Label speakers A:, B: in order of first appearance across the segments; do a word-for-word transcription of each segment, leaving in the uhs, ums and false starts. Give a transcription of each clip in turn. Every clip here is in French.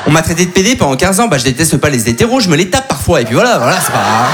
A: On m'a traité de pédé pendant quinze ans, bah je déteste pas les hétéros, je me les tape parfois, et puis voilà, voilà, c'est pas...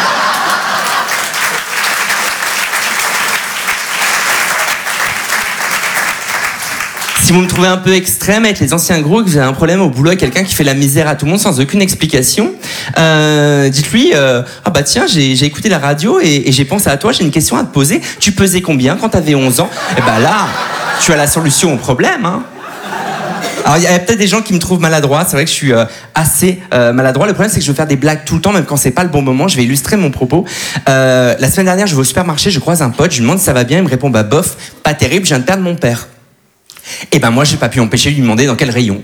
A: Si vous me trouvez un peu extrême avec les anciens gros et que vous avez un problème au boulot avec quelqu'un qui fait la misère à tout le monde sans aucune explication, euh, dites-lui euh, ah bah tiens, j'ai, j'ai écouté la radio et, et j'ai pensé à toi, j'ai une question à te poser. Tu pesais combien quand t'avais onze ans? Et bah là, tu as la solution au problème, hein. Alors, il y a peut-être des gens qui me trouvent maladroit. C'est vrai que je suis euh, assez euh, maladroit. Le problème, c'est que je veux faire des blagues tout le temps, même quand c'est pas le bon moment. Je vais illustrer mon propos. Euh, la semaine dernière, je vais au supermarché, je croise un pote, je lui demande si ça va bien. Il me répond bah bof, pas terrible, je viens de perdre mon père. Et ben moi, j'ai pas pu m'empêcher de lui demander dans quel rayon.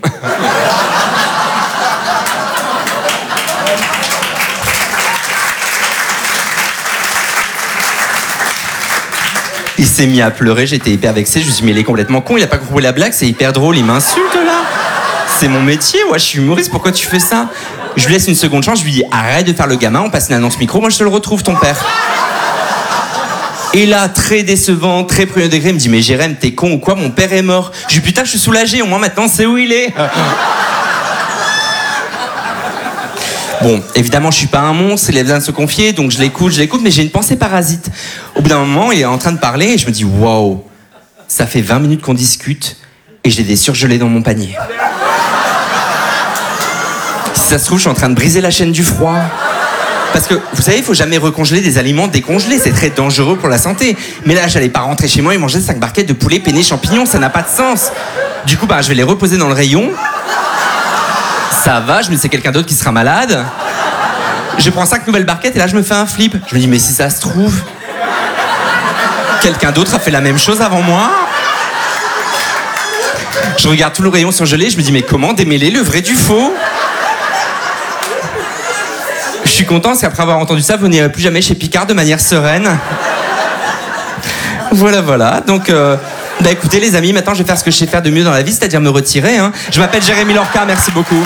A: Il s'est mis à pleurer, j'étais hyper vexé, je me suis dit mais il est complètement con, il a pas compris la blague, c'est hyper drôle, il m'insulte là. C'est mon métier, ouais, je suis humoriste, pourquoi tu fais ça? Je lui laisse une seconde chance, je lui dis arrête de faire le gamin, on passe une annonce micro, moi je te le retrouve ton père. Et là, très décevant, très premier degré, il me dit mais Jérém, t'es con ou quoi, mon père est mort. Je lui dis putain, je suis soulagé, au moins maintenant c'est où il est. Bon, évidemment, je suis pas un monstre, il a besoin de se confier, donc je l'écoute, je l'écoute, mais j'ai une pensée parasite. Au bout d'un moment, il est en train de parler et je me dis waouh, ça fait vingt minutes qu'on discute et j'ai des surgelés dans mon panier. Si ça se trouve, je suis en train de briser la chaîne du froid. Parce que, vous savez, il faut jamais recongeler des aliments décongelés, c'est très dangereux pour la santé. Mais là, j'allais pas rentrer chez moi et manger cinq barquettes de poulet peiné champignons, ça n'a pas de sens. Du coup, bah, je vais les reposer dans le rayon. Ça va, je me dis c'est quelqu'un d'autre qui sera malade. Je prends cinq nouvelles barquettes et là, je me fais un flip. Je me dis, mais si ça se trouve, quelqu'un d'autre a fait la même chose avant moi. Je regarde tout le rayon surgelé, je me dis, mais comment démêler le vrai du faux? Je suis content, parce qu'après avoir entendu ça, vous n'irez plus jamais chez Picard de manière sereine. Voilà, voilà. Donc, euh, bah écoutez les amis, maintenant je vais faire ce que je sais faire de mieux dans la vie, c'est-à-dire me retirer. Hein. Je m'appelle Jérémy Lorca, merci beaucoup.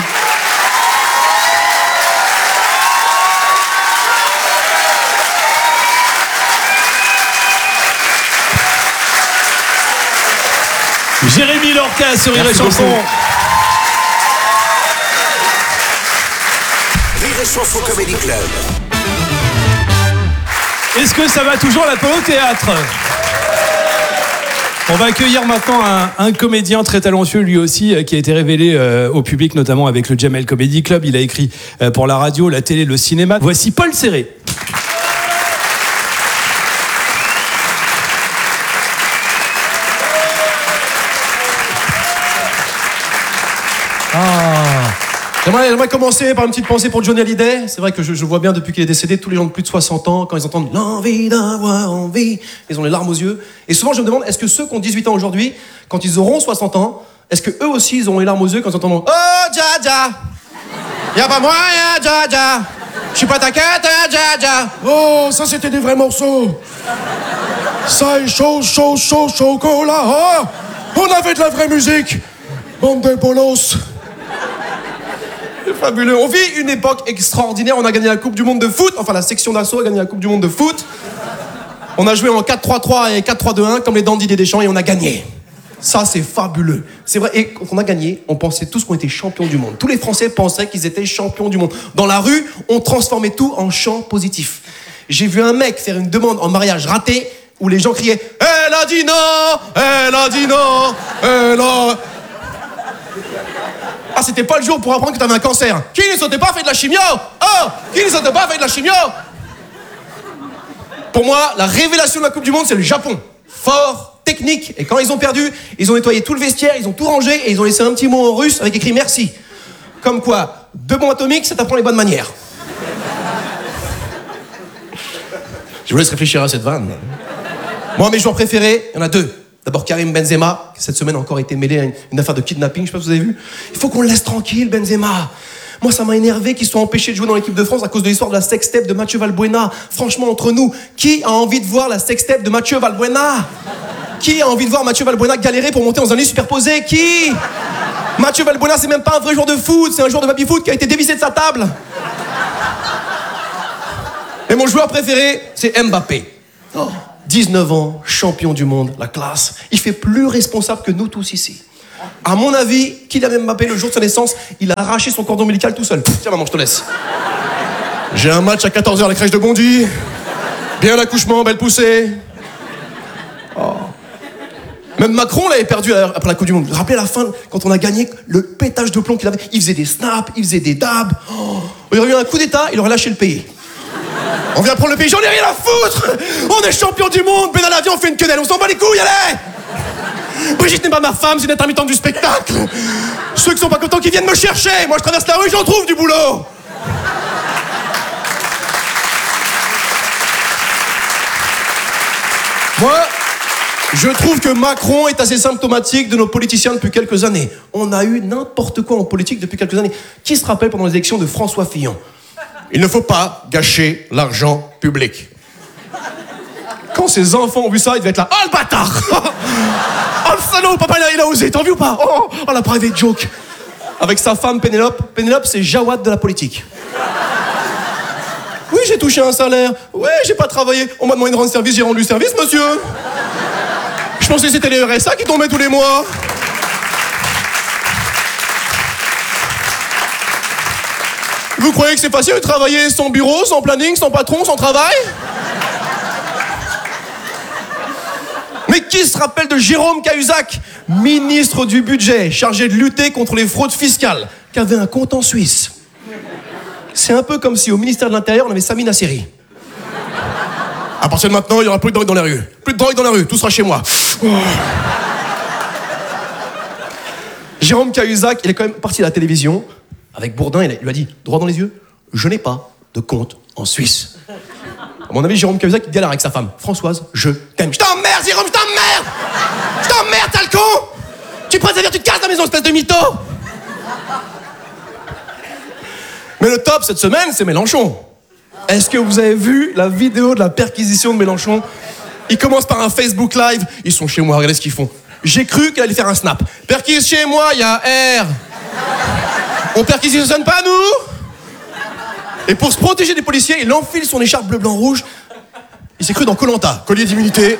B: Jérémy Lorca sur Rire et Chanson.
C: Rire et Chanson Comedy Club.
B: Est-ce que ça va toujours l'Apollo Théâtre? On va accueillir maintenant un, un comédien très talentueux, lui aussi, euh, qui a été révélé euh, au public, notamment avec le Jamel Comedy Club. Il a écrit euh, pour la radio, la télé, le cinéma. Voici Paul Serré.
D: Ah. J'aimerais, j'aimerais commencer par une petite pensée pour Johnny Hallyday. C'est vrai que je, je vois bien depuis qu'il est décédé, tous les gens de plus de soixante ans, quand ils entendent l'envie d'avoir envie, ils ont les larmes aux yeux. Et souvent je me demande, est-ce que ceux qui ont dix-huit ans aujourd'hui, quand ils auront soixante ans, est-ce que eux aussi ils auront les larmes aux yeux quand ils entendent oh dja dja, y'a pas moyen dja dja, je suis pas ta quête dja dja. Oh ça c'était des vrais morceaux. Ça est chaud chaud chaud chocolat. Oh, on avait de la vraie musique. Bande de bolos. C'est fabuleux. On vit une époque extraordinaire. On a gagné la Coupe du Monde de foot. Enfin, la section d'assaut a gagné la Coupe du Monde de foot. On a joué en quatre trois trois et quatre trois deux un comme les Dandy des Deschamps et on a gagné. Ça, c'est fabuleux. C'est vrai. Et quand on a gagné, on pensait tous qu'on était champions du monde. Tous les Français pensaient qu'ils étaient champions du monde. Dans la rue, on transformait tout en chant positif. J'ai vu un mec faire une demande en mariage ratée où les gens criaient « Elle a dit non, elle a dit non, elle a... » Ah, c'était pas le jour pour apprendre que t'avais un cancer. Qui ne s'était pas fait de la chimio? Oh, qui ne s'était pas fait de la chimio? Pour moi, la révélation de la Coupe du Monde, c'est le Japon. Fort, technique. Et quand ils ont perdu, ils ont nettoyé tout le vestiaire, ils ont tout rangé et ils ont laissé un petit mot en russe avec écrit merci. Comme quoi, deux bombes atomiques, ça t'apprend les bonnes manières. Je vous laisse réfléchir à cette vanne. Moi, mes joueurs préférés, il y en a deux. D'abord Karim Benzema, qui cette semaine a encore été mêlé à une, une affaire de kidnapping, je sais pas si vous avez vu. Il faut qu'on le laisse tranquille, Benzema. Moi, ça m'a énervé qu'ils soient empêchés de jouer dans l'équipe de France à cause de l'histoire de la sextape de Mathieu Valbuena. Franchement, entre nous, qui a envie de voir la sextape de Mathieu Valbuena? Qui a envie de voir Mathieu Valbuena galérer pour monter dans un lit superposé? Qui? Mathieu Valbuena, c'est même pas un vrai joueur de foot, c'est un joueur de baby-foot qui a été dévissé de sa table. Et mon joueur préféré, c'est Mbappé. Oh. dix-neuf ans, champion du monde, la classe. Il fait plus responsable que nous tous ici. À mon avis, Kylian Mbappé, le jour de sa naissance, il a arraché son cordon ombilical tout seul. Tiens maman, je te laisse. J'ai un match à quatorze heures à la crèche de Bondy. Bien l'accouchement, belle poussée. Oh. Même Macron l'avait perdu après la Coupe du Monde. Vous vous rappelez à la fin, quand on a gagné, le pétage de plomb qu'il avait, il faisait des snaps, il faisait des dabs. Oh. Il aurait eu un coup d'état, il aurait lâché le pays. On vient prendre le pays, j'en ai rien à foutre. On est champion du monde, ben dans l'avion, on fait une quenelle, on s'en bat les couilles, allez. Brigitte n'est pas ma femme, c'est une intermittente du spectacle. Ceux qui sont pas contents, qui viennent me chercher. Moi, je traverse la rue, j'en trouve du boulot. Moi, je trouve que Macron est assez symptomatique de nos politiciens depuis quelques années. On a eu n'importe quoi en politique depuis quelques années. Qui se rappelle pendant les élections de François Fillon? Il ne faut pas gâcher l'argent public. Quand ses enfants ont vu ça, ils devaient être là. Oh le bâtard. Oh le salaud, papa il a, il a osé, t'as vu ou pas? Oh, oh la private joke. Avec sa femme Pénélope. Pénélope, c'est Jawad de la politique. Oui, j'ai touché un salaire. Ouais, j'ai pas travaillé. On m'a demandé de rendre service, j'ai rendu service, monsieur. Je pensais que c'était les R S A qui tombaient tous les mois. Vous croyez que c'est facile de travailler sans bureau, sans planning, sans patron, sans travail? Mais qui se rappelle de Jérôme Cahuzac, ministre du budget, chargé de lutter contre les fraudes fiscales, qui avait un compte en Suisse? C'est un peu comme si au ministère de l'Intérieur, on avait Samina Seri. À partir de maintenant, il n'y aura plus de drogue dans les rues. Plus de drogue dans la rue, tout sera chez moi. Oh. Jérôme Cahuzac, il est quand même parti de la télévision. Avec Bourdin, il lui a dit, droit dans les yeux, je n'ai pas de compte en Suisse. À mon avis, Jérôme Cahuzac, il galère avec sa femme. Françoise, je t'aime. Je t'emmerde, Jérôme, je t'emmerde. Je t'emmerde, t'as le con. Tu prends ta vie, tu te casses la maison, espèce de mytho. Mais le top cette semaine, c'est Mélenchon. Est-ce que vous avez vu la vidéo de la perquisition de Mélenchon? Ils commencent par un Facebook Live. Ils sont chez moi, regardez ce qu'ils font. J'ai cru qu'elle allait faire un snap. Perquise chez moi, il y a R. On perquisitionne pas, nous? Et pour se protéger des policiers, il enfile son écharpe bleu, blanc, rouge. Il s'est cru dans Koh-Lanta, collier d'immunité.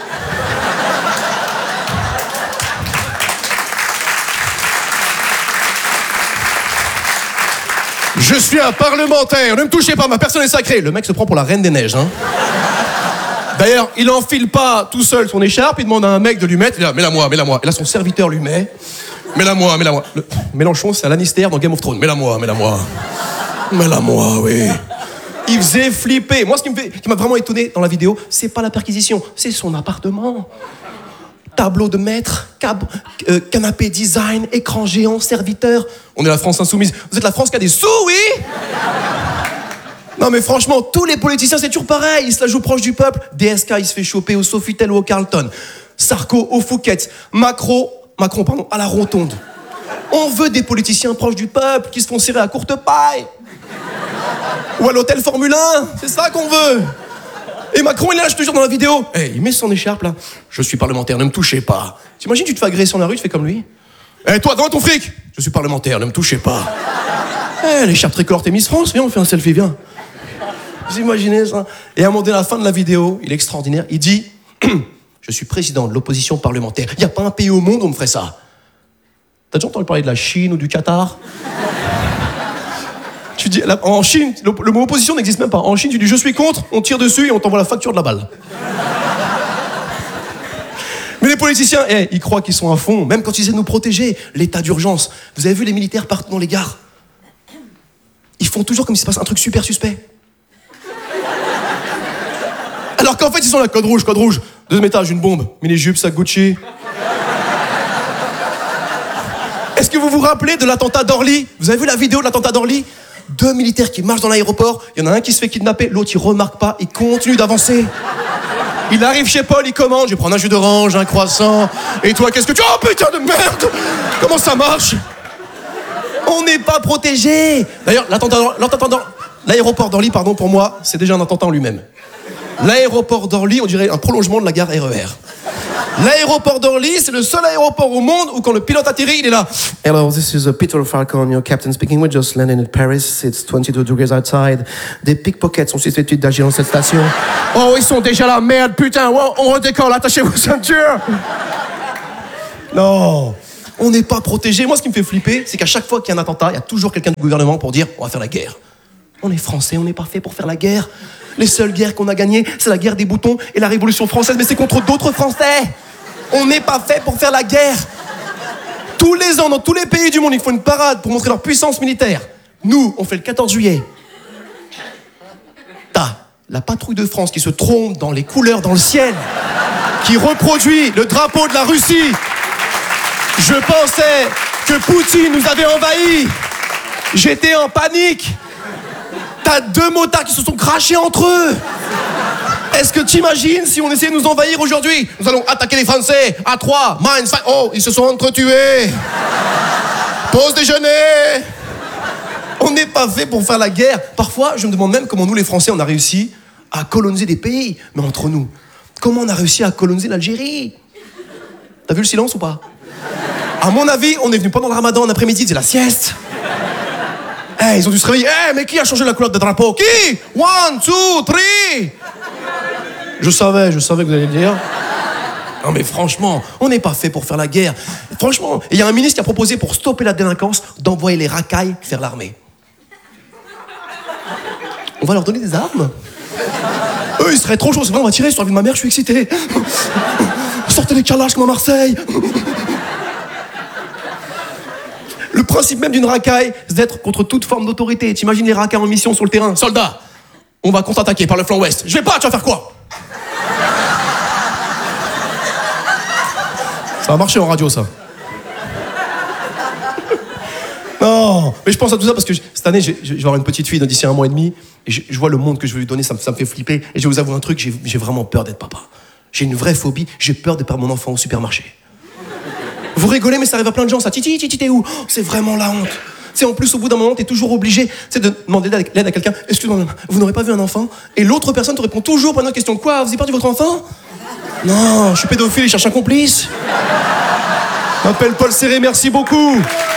D: Je suis un parlementaire, ne me touchez pas, ma personne est sacrée. Le mec se prend pour la reine des neiges, hein. D'ailleurs, il enfile pas tout seul son écharpe, il demande à un mec de lui mettre, il dit, mets-la moi, mets-la moi. Et là, son serviteur lui met, mets-la moi, mets-la moi. Le... Mélenchon, c'est à Lannister dans Game of Thrones, mets-la moi, mets-la moi. Mets-la moi, oui. Il faisait flipper. Moi, ce qui me fait, qui m'a vraiment étonné dans la vidéo, c'est pas la perquisition, c'est son appartement. Tableau de maître, cab, euh, canapé design, écran géant, serviteur. On est la France insoumise. Vous êtes la France qui a des sous, oui? Non mais franchement, tous les politiciens, c'est toujours pareil. Ils se la jouent proche du peuple. D S K, il se fait choper au Sofitel ou au Carlton. Sarko au Phuket. Macron, Macron, pardon, à la Rotonde. On veut des politiciens proches du peuple qui se font serrer à courte paille. Ou à l'hôtel Formule un. C'est ça qu'on veut. Et Macron, il est là, je te jure, dans la vidéo. Hey, il met son écharpe, là. Je suis parlementaire, ne me touchez pas. T'imagines, tu te fais agresser dans la rue, tu fais comme lui. Eh, hey, toi, donne ton fric. Je suis parlementaire, ne me touchez pas. Eh, hey, l'écharpe tricolore, t'es Miss France. Viens, on fait un selfie, viens. Vous imaginez ça? Et à un moment donné, à la fin de la vidéo, il est extraordinaire. Il dit, je suis président de l'opposition parlementaire. Il n'y a pas un pays au monde où on me ferait ça. T'as déjà entendu parler de la Chine ou du Qatar? Tu dis, là, en Chine, le, le mot opposition n'existe même pas. En Chine, tu dis je suis contre, on tire dessus et on t'envoie la facture de la balle. Mais les politiciens, eh, ils croient qu'ils sont à fond, même quand ils essaient de nous protéger. L'état d'urgence. Vous avez vu les militaires partout dans les gares? Ils font toujours comme s'il se passe un truc super suspect. Alors qu'en fait, ils sont là, code rouge, code rouge. Deuxième étage, une bombe. Mini-jupe, sac Gucci. Est-ce que vous vous rappelez de l'attentat d'Orly? Vous avez vu la vidéo de l'attentat d'Orly? Deux militaires qui marchent dans l'aéroport, il y en a un qui se fait kidnapper, l'autre il remarque pas, il continue d'avancer. Il arrive chez Paul, il commande, je vais prendre un jus d'orange, un croissant. Et toi, qu'est-ce que tu... Oh putain de merde! Comment ça marche? On n'est pas protégé. D'ailleurs, l'attentat, l'attentat d'Orly, l'aéroport d'Orly, pardon, pour moi, c'est déjà un attentat en lui-même. L'aéroport d'Orly, on dirait un prolongement de la gare R E R. L'aéroport d'Orly, c'est le seul aéroport au monde où quand le pilote atterrit, il est là. Hello, this is Peter Falcon, your captain speaking. We just landed in Paris. It's twenty-two degrees outside. Des pickpockets sont susceptibles d'agir dans cette station. Oh, ils sont déjà là, merde, putain. Oh, on redécolle, attachez vos ceintures. Non. On n'est pas protégé. Moi, ce qui me fait flipper, c'est qu'à chaque fois qu'il y a un attentat, il y a toujours quelqu'un du gouvernement pour dire on va faire la guerre. On est français, on n'est pas fait pour faire la guerre. Les seules guerres qu'on a gagnées, c'est la guerre des boutons et la Révolution française, mais c'est contre d'autres Français. On n'est pas fait pour faire la guerre. Tous les ans, dans tous les pays du monde, ils font une parade pour montrer leur puissance militaire. Nous, on fait le quatorze juillet. T'as la patrouille de France qui se trompe dans les couleurs dans le ciel, qui reproduit le drapeau de la Russie. Je pensais que Poutine nous avait envahis. J'étais en panique. T'as deux motards qui se sont crachés entre eux. Est-ce que t'imagines si on essayait de nous envahir aujourd'hui? Nous allons attaquer les Français à trois. Mainz, oh, ils se sont entretués. Pause déjeuner. On n'est pas fait pour faire la guerre. Parfois, je me demande même comment nous, les Français, on a réussi à coloniser des pays. Mais entre nous, comment on a réussi à coloniser l'Algérie? T'as vu le silence ou pas? À mon avis, on est venu pendant le ramadan en après-midi, c'est la sieste. Eh, hey, ils ont dû se réveiller. Eh, hey, mais qui a changé la couleur de drapeau? Qui? One, two, three. Je savais, je savais que vous alliez le dire. Non mais franchement, on n'est pas fait pour faire la guerre. Franchement, il y a un ministre qui a proposé pour stopper la délinquance d'envoyer les racailles faire l'armée. On va leur donner des armes. Eux, ils seraient trop chauds. C'est vrai, on va tirer sur la vie de ma mère, je suis excité. Sortez les calages comme à Marseille. Le principe même d'une racaille, c'est d'être contre toute forme d'autorité. T'imagines les racailles en mission sur le terrain. Soldats, on va contre-attaquer par le flanc ouest. Je vais pas, tu vas faire quoi? Ça va marcher en radio, ça. Non, mais je pense à tout ça parce que je, cette année, je, je vais avoir une petite fille d'ici un mois et demi. Et je, je vois le monde que je vais lui donner, ça me, ça me fait flipper. Et je vais vous avouer un truc, j'ai, j'ai vraiment peur d'être papa. J'ai une vraie phobie, j'ai peur de perdre mon enfant au supermarché. Vous rigolez, mais ça arrive à plein de gens, ça. Titi, Titi, t'es où? Oh, c'est vraiment la honte. C'est en plus, au bout d'un moment, t'es toujours obligé de demander l'aide à quelqu'un. Excusez-moi, vous n'aurez pas vu un enfant? Et l'autre personne te répond toujours par une autre question. Quoi? Vous avez perdu votre enfant? Non, je suis pédophile, je cherche un complice. M'appelle Paul Serré, merci beaucoup.